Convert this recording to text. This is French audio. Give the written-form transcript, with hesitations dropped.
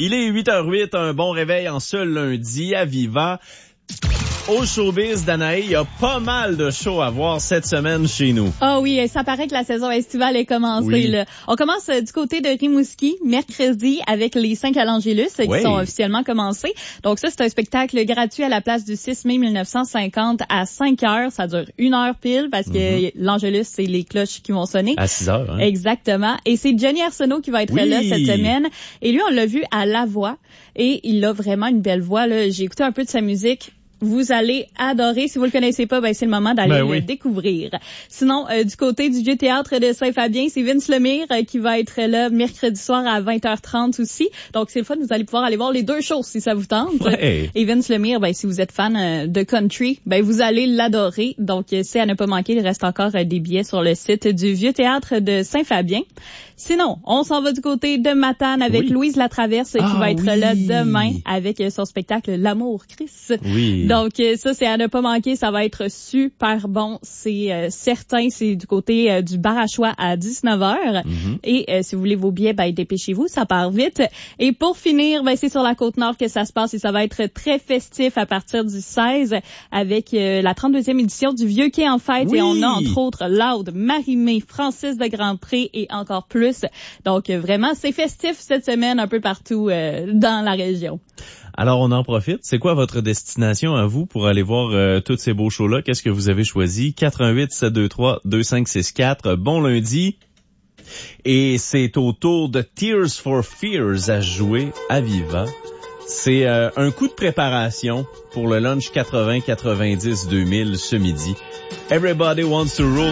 Il est 8h08, un bon réveil en ce lundi à Viva. Au showbiz, Danae, il y a pas mal de shows à voir cette semaine chez nous. Ah oui, ça paraît que la saison estivale est commencée. Oui. Là. On commence du côté de Rimouski, mercredi, avec les Saints à l'Angélus qui sont officiellement commencés. Donc ça, c'est un spectacle gratuit à la place du 6 mai 1950 à 5 heures. Ça dure 1 heure pile parce que l'Angélus, c'est les cloches qui vont sonner. À 6 heures. Hein? Exactement. Et c'est Johnny Arsenault qui va être là cette semaine. Et lui, on l'a vu à La Voix. Et il a vraiment une belle voix. Là. J'ai écouté un peu de sa musique. Vous allez adorer. Si vous le connaissez pas, c'est le moment d'aller le découvrir. Sinon, du côté du Vieux Théâtre de Saint-Fabien, c'est Vince Lemire qui va être là mercredi soir à 20h30 aussi. Donc, c'est le fun. Vous allez pouvoir aller voir les deux shows si ça vous tente. Ouais. Et Vince Lemire, si vous êtes fan de country, vous allez l'adorer. Donc, c'est à ne pas manquer. Il reste encore des billets sur le site du Vieux Théâtre de Saint-Fabien. Sinon, on s'en va du côté de Matane avec Louise Latraverse qui va être là demain avec son spectacle L'amour Christ. Oui. Donc ça, c'est à ne pas manquer. Ça va être super bon. C'est certain. C'est du côté du bar à choix à 19h. Et si vous voulez vos billets, dépêchez-vous. Ça part vite. Et pour finir, c'est sur la Côte-Nord que ça se passe et ça va être très festif à partir du 16 avec la 32e édition du Vieux Quai en fête. Et on a entre autres Loud, Marie-Mé, Francis de Grandpré et encore plus. Donc vraiment, c'est festif cette semaine un peu partout dans la région. Alors, on en profite. C'est quoi votre destination à vous pour aller voir tous ces beaux shows-là? Qu'est-ce que vous avez choisi? 418-723-2564. Bon lundi. Et c'est au tour de Tears for Fears à jouer à Viva. C'est un coup de préparation pour le lunch 80-90-2000 ce midi. Everybody wants to roll.